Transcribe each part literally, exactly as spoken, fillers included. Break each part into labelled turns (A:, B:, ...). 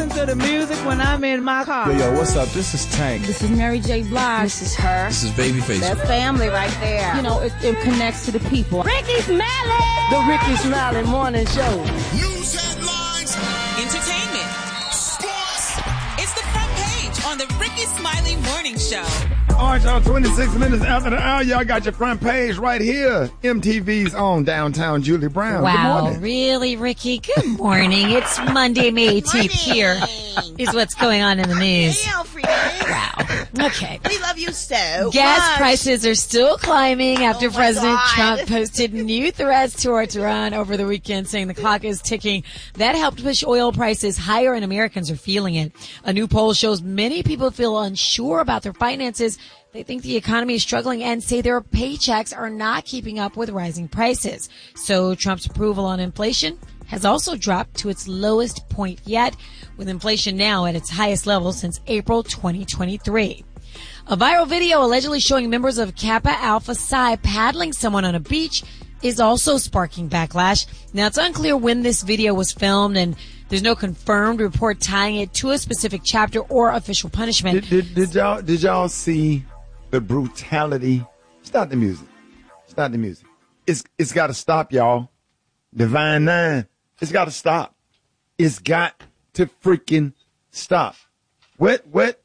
A: listen to the music when I'm in my car.
B: Yo, yo, what's up? This is Tank.
C: This is Mary J. Blige.
D: This is her.
E: This is Babyface.
C: That's family right there. You know, it, it connects to the people.
D: Ricky Smiley!
C: The Ricky Smiley Morning Show.
F: News headlines.
G: Entertainment. Sports. It's the front page on the Ricky Smiley Morning Show.
B: All right, y'all, twenty-six minutes after the hour, y'all got your front page right here. M T V's on Downtown Julie Brown.
H: Wow, really, Ricky? Good morning. It's Monday, May eighteenth here. Is what's going on in the news.
I: Hey, Alfred.
H: Wow. Okay.
I: We love you so
H: Gas
I: much.
H: prices are still climbing after
I: Oh my
H: President
I: God.
H: Trump posted new threats towards Iran over the weekend, saying the clock is ticking. That helped push oil prices higher, and Americans are feeling it. A new poll shows many people feel unsure about their finances. They think the economy is struggling and say their paychecks are not keeping up with rising prices. So Trump's approval on inflation has also dropped to its lowest point yet, with inflation now at its highest level since April twenty twenty-three. A viral video allegedly showing members of Kappa Alpha Psi paddling someone on a beach is also sparking backlash. Now, it's unclear when this video was filmed, and there's no confirmed report tying it to a specific chapter or official punishment.
B: Did, did, did y'all did y'all see the brutality? Stop the music. Stop the music. It's it's got to stop, y'all. Divine Nine. It's got to stop. It's got to freaking stop. What what?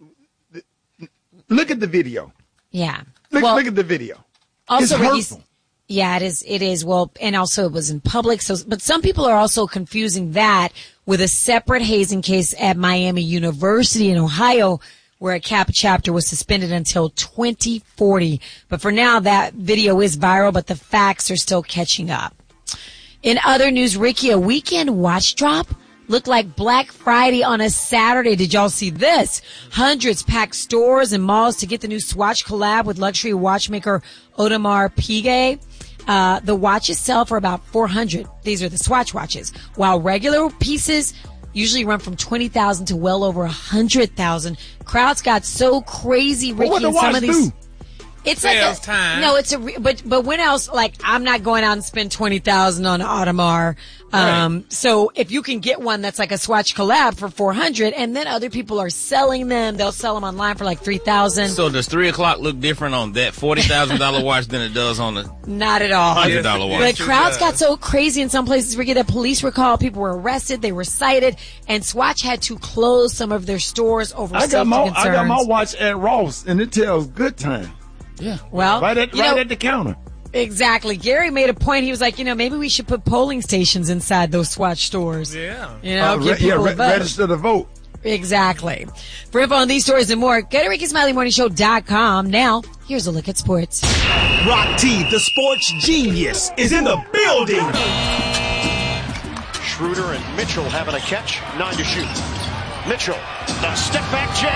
B: Look at the video.
H: Yeah.
B: Look
H: well,
B: look at the video.
H: Also,
B: it's
H: Ricky's-
B: hurtful.
H: Yeah, it is. It is. Well, and also it was in public. So, but some people are also confusing that with a separate hazing case at Miami University in Ohio, where a Kappa chapter was suspended until twenty forty. But for now, that video is viral, but the facts are still catching up. In other news, Ricky, a weekend watch drop looked like Black Friday on a Saturday. Did y'all see this? Hundreds packed stores and malls to get the new Swatch collab with luxury watchmaker Audemars Piguet. Uh, the watches sell for about four hundred dollars. These are the Swatch watches, while regular pieces usually run from twenty thousand dollars to well over one hundred thousand dollars. Crowds got so crazy, Ricky,
B: Well, what
H: and
B: the
H: some
B: watch
H: of these.
B: do?
H: It's like a,
E: time.
H: no, it's a, re- but, but when else, like, I'm not going out and spend twenty thousand on Audemars. Um,
E: Right.
H: so if you can get one that's like a Swatch collab for four hundred, and then other people are selling them, they'll sell them online for like three thousand.
E: So does three o'clock look different on that forty thousand dollars watch than it does on the
H: Not at all.
E: one hundred dollars watch?
H: But crowds got so crazy in some places, Ricky, that police were called, people were arrested, they were cited, and Swatch had to close some of their stores over
B: I got
H: safety
B: my
H: concerns.
B: I got my watch at Ross, and it tells good time.
E: Yeah.
H: Well,
B: Right at
H: you
B: right
H: know,
B: at the counter.
H: exactly. Gary made a point. He was like, you know, maybe we should put polling stations inside those Swatch stores.
E: Yeah.
H: You know,
B: Uh,
H: give
B: re- yeah,
H: people
B: re-
H: a vote.
B: register to vote.
H: Exactly. For info on these stories and more, go to Ricky Smiley Morning Show dot com. Now, here's a look at sports.
F: Rock T, the sports genius, is in the building.
J: Schroeder and Mitchell having a catch. Nine to shoot. Mitchell, the step back J.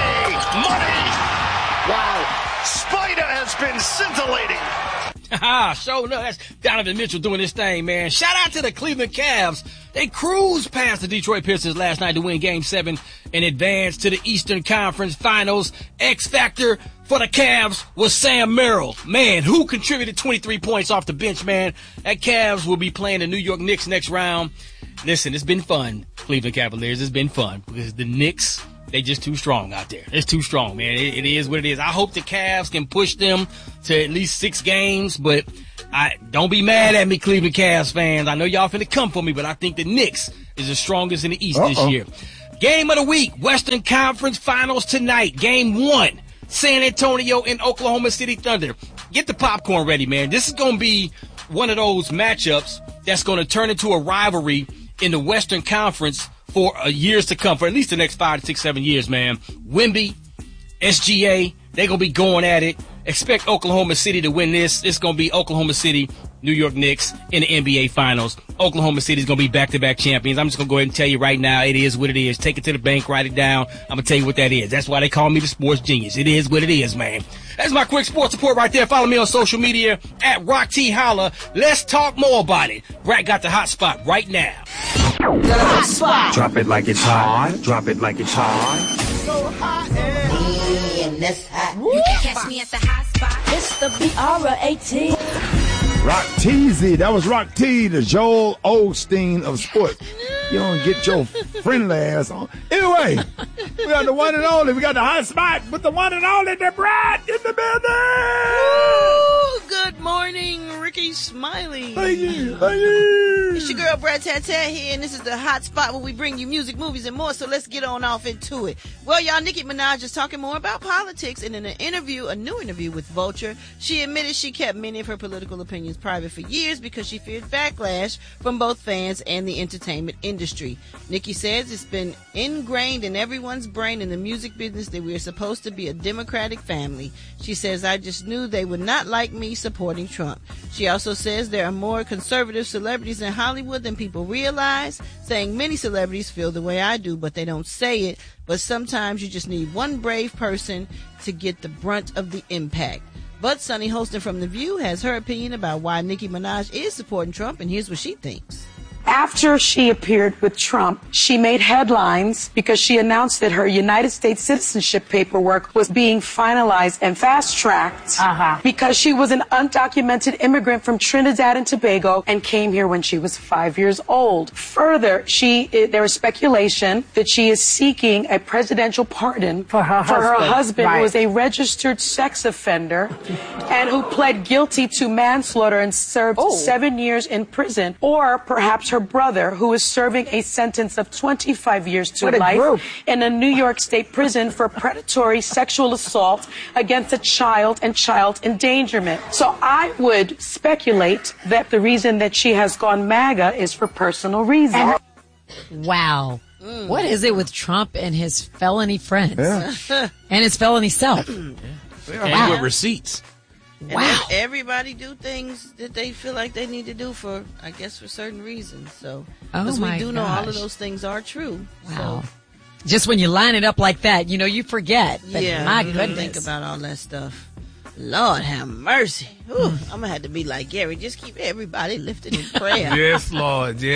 J: Money. Wow. Spider has been scintillating.
K: Ah, sure enough, that's Donovan Mitchell doing his thing, man. Shout out to the Cleveland Cavs. They cruised past the Detroit Pistons last night to win Game seven and advance to the Eastern Conference Finals. X Factor for the Cavs was Sam Merrill. Man, who contributed twenty-three points off the bench, man. That Cavs will be playing the New York Knicks next round. Listen, it's been fun, Cleveland Cavaliers. It's been fun because the Knicks, they just too strong out there. It's too strong, man. It, it is what it is. I hope the Cavs can push them to at least six games, but I don't be mad at me, Cleveland Cavs fans. I know y'all finna come for me, but I think the Knicks is the strongest in the East
B: Uh-oh.
K: this year. Game of the week, Western Conference Finals tonight. Game one, San Antonio and Oklahoma City Thunder. Get the popcorn ready, man. This is going to be one of those matchups that's going to turn into a rivalry in the Western Conference for uh, years to come, for at least the next five, six, seven years, man. Wemby, S G A, they're going to be going at it. Expect Oklahoma City to win this. It's going to be Oklahoma City, New York Knicks in the N B A Finals. Oklahoma City is going to be back-to-back champions. I'm just going to go ahead and tell you right now, it is what it is. Take it to the bank, write it down. I'm going to tell you what that is. That's why they call me the sports genius. It is what it is, man. That's my quick sports report right there. Follow me on social media at Rock T Holla. Let's talk more about it. Brad got the hot spot right now.
I: The hot spot.
F: Drop it like it's hot. Drop it like it's hot.
I: So hot and this hot.
D: You can catch me at the hot spot.
C: It's the B R eighteen.
B: Rock Teasy. That was Rock T, the Joel Osteen of sport. You don't get your friendly ass on. Anyway, we got the one and only. We got the hot spot with the one and only, the Brad in the building.
L: Ooh, good morning, Ricky Smiley.
B: Thank you. Thank you.
L: It's your girl, Brad Tat Tat here, and this is the hot spot where we bring you music, movies, and more. So let's get on off into it. Well, y'all, Nicki Minaj is talking more about politics, and in an interview, a new interview with Vulture, she admitted she kept many of her political opinions private for years because she feared backlash from both fans and the entertainment industry. Nicki says it's been ingrained in everyone's brain in the music business that we're supposed to be a Democratic family. She says, I just knew they would not like me supporting Trump. She also says there are more conservative celebrities in Hollywood than people realize, saying many celebrities feel the way I do, but they don't say it. But sometimes you just need one brave person to get the brunt of the impact. But Sunny Holston from The View has her opinion about why Nicki Minaj is supporting Trump, and here's what she thinks.
M: After she appeared with Trump, she made headlines because she announced that her United States citizenship paperwork was being finalized and fast-tracked uh-huh. because she was an undocumented immigrant from Trinidad and Tobago and came here when she was five years old. Further, she there is speculation that she is seeking a presidential pardon for her for husband, her husband right. who is a registered sex offender and who pled guilty to manslaughter and served oh. seven years in prison, or perhaps her Her brother, who is serving a sentence of twenty-five years to life group. in a New York State prison for predatory sexual assault against a child and child endangerment. So I would speculate that the reason that she has gone MAGA is for personal reasons.
H: Wow. Mm. What is it with Trump and his felony friends?
B: Yeah.
H: And his felony self?
E: Yeah.
H: Wow.
E: And with receipts.
L: Wow. And everybody do things that they feel like they need to do for, I guess, for certain reasons. So, because
H: oh
L: we do know
H: gosh.
L: all of those things are true.
H: Wow.
L: So.
H: Just when you line it up like that, you know, you forget. But
L: yeah.
H: My
L: you
H: goodness.
L: Think about all that stuff. Lord have mercy. Ooh, I'm going to have to be like Gary. Just keep everybody lifted in prayer.
E: Yes, Lord. Yes.